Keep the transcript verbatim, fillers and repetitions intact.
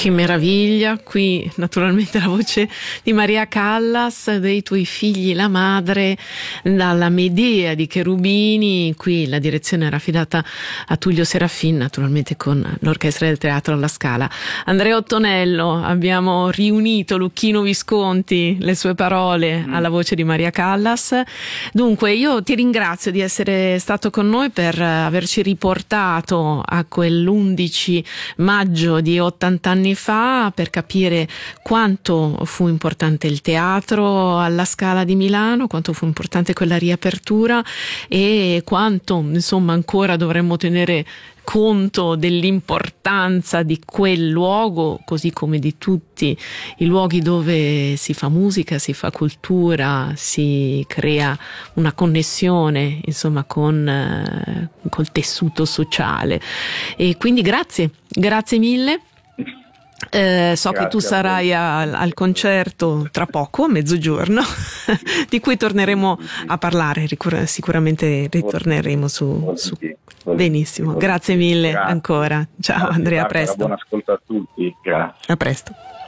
Che meraviglia, qui naturalmente la voce di Maria Callas, dei tuoi figli la madre, dalla Medea di Cherubini. Qui la direzione era affidata a Tullio Serafin, naturalmente con l'Orchestra del Teatro alla Scala. Andrea Ottonello, abbiamo riunito Lucchino Visconti, le sue parole alla voce di Maria Callas. Dunque io ti ringrazio di essere stato con noi per averci riportato a quell'undici maggio di ottanta anni fa, per capire quanto fu importante il teatro alla Scala di Milano, quanto fu importante quella riapertura e quanto insomma ancora dovremmo tenere conto dell'importanza di quel luogo, così come di tutti i luoghi dove si fa musica, si fa cultura, si crea una connessione insomma con eh, col tessuto sociale. E quindi grazie, grazie mille. Eh, so Grazie che tu sarai al, al concerto tra poco, a mezzogiorno, di cui torneremo a parlare, ricur- sicuramente ritorneremo su, su... Benissimo, grazie mille ancora. Ciao Andrea, a presto. Buon ascolto a tutti, grazie. A presto.